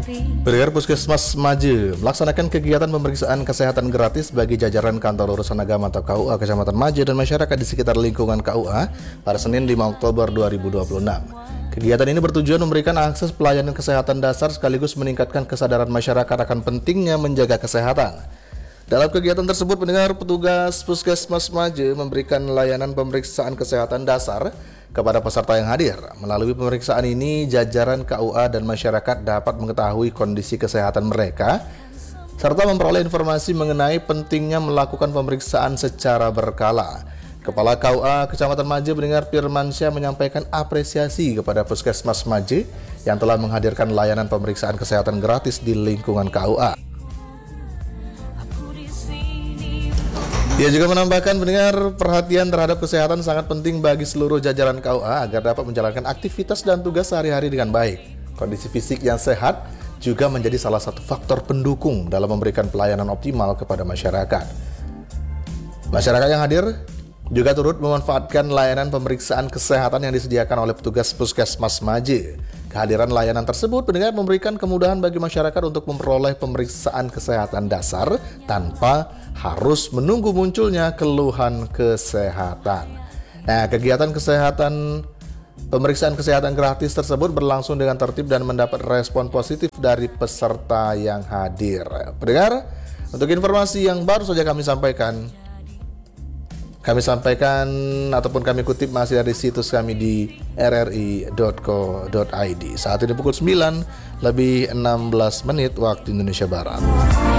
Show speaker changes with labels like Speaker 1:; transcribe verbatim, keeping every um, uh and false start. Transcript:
Speaker 1: Pendengar, Puskesmas Maje melaksanakan kegiatan pemeriksaan kesehatan gratis bagi jajaran kantor urusan agama atau K U A Kecamatan Maje dan masyarakat di sekitar lingkungan K U A pada Senin lima Oktober dua ribu dua puluh enam. Kegiatan ini bertujuan memberikan akses pelayanan kesehatan dasar sekaligus meningkatkan kesadaran masyarakat akan pentingnya menjaga kesehatan. Dalam kegiatan tersebut, pendengar, petugas Puskesmas Maje memberikan layanan pemeriksaan kesehatan dasar kepada peserta yang hadir. Melalui pemeriksaan ini, jajaran K U A dan masyarakat dapat mengetahui kondisi kesehatan mereka serta memperoleh informasi mengenai pentingnya melakukan pemeriksaan secara berkala. Kepala K U A Kecamatan Maje, pendengar, Firmansyah, menyampaikan apresiasi kepada Puskesmas Maje yang telah menghadirkan layanan pemeriksaan kesehatan gratis di lingkungan K U A. Ia juga menambahkan, pendengar, perhatian terhadap kesehatan sangat penting bagi seluruh jajaran K U A agar dapat menjalankan aktivitas dan tugas sehari-hari dengan baik. Kondisi fisik yang sehat juga menjadi salah satu faktor pendukung dalam memberikan pelayanan optimal kepada masyarakat. Masyarakat yang hadir juga turut memanfaatkan layanan pemeriksaan kesehatan yang disediakan oleh petugas Puskesmas Maje. Kehadiran layanan tersebut, pendengar, memberikan kemudahan bagi masyarakat untuk memperoleh pemeriksaan kesehatan dasar tanpa harus menunggu munculnya keluhan kesehatan. Nah, kegiatan kesehatan pemeriksaan kesehatan gratis tersebut berlangsung dengan tertib dan mendapat respon positif dari peserta yang hadir. Pendengar, untuk informasi yang baru saja kami sampaikan, kami sampaikan ataupun kami kutip masih dari situs kami di r r i dot co dot i d. Saat ini pukul sembilan lebih enam belas menit waktu Indonesia Barat.